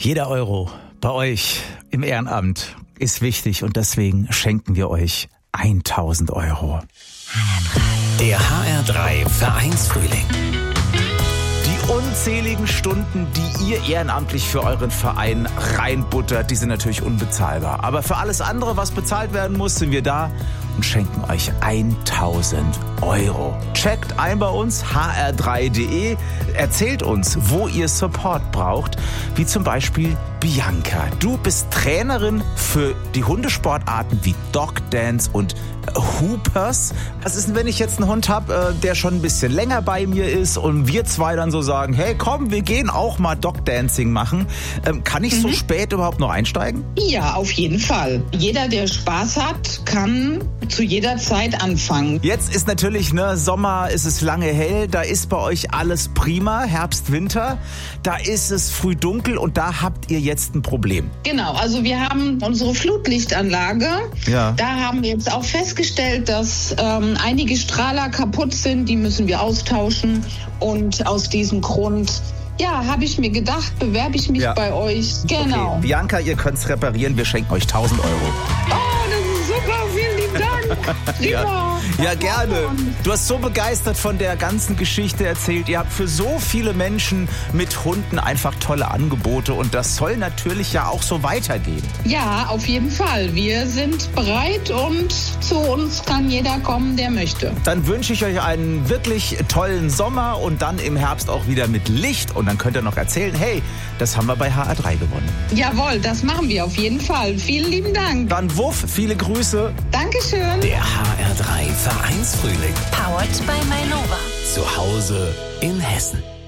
Jeder Euro bei euch im Ehrenamt ist wichtig und deswegen schenken wir euch 1000 Euro. Der HR3 Vereinsfrühling. Die unzähligen Stunden, die ihr ehrenamtlich für euren Verein reinbuttert, die sind natürlich unbezahlbar. Aber für alles andere, was bezahlt werden muss, sind wir da und schenken euch 1000 Euro. Checkt ein bei uns, hr3.de, erzählt uns, wo ihr Support braucht, wie zum Beispiel Bianca. Du bist Trainerin für die Hundesportarten wie Dog Dance und Hoopers. Was ist denn, wenn ich jetzt einen Hund habe, der schon ein bisschen länger bei mir ist und wir zwei dann so sagen, hey komm, wir gehen auch mal Dog Dancing machen. Kann ich so spät überhaupt noch einsteigen? Ja, auf jeden Fall. Jeder, der Spaß hat, kann zu jeder Zeit anfangen. Jetzt ist natürlich, Sommer, ist es lange hell, da ist bei euch alles prima, Herbst, Winter, da ist es früh dunkel und da habt ihr jetzt ein Problem. Genau, also wir haben unsere Flutlichtanlage. Ja. Da haben wir jetzt auch festgestellt, dass einige Strahler kaputt sind, die müssen wir austauschen und aus diesem Grund, habe ich mir gedacht, bewerbe ich mich bei euch. Genau. Okay. Bianca, ihr könnt es reparieren, wir schenken euch 1000 Euro. Oh, das ist super, vielen lieben Dank. Ja, gerne. Du hast so begeistert von der ganzen Geschichte erzählt. Ihr habt für so viele Menschen mit Hunden einfach tolle Angebote und das soll natürlich ja auch so weitergehen. Ja, auf jeden Fall. Wir sind bereit und zu uns kann jeder kommen, der möchte. Dann wünsche ich euch einen wirklich tollen Sommer und dann im Herbst auch wieder mit Licht und dann könnt ihr noch erzählen, hey, das haben wir bei HR3 gewonnen. Jawohl, das machen wir auf jeden Fall. Vielen lieben Dank. Dann Wuff, viele Grüße. Dankeschön. Der HR3 Vereinsfrühling. Powered by Mainova. Zu Hause in Hessen.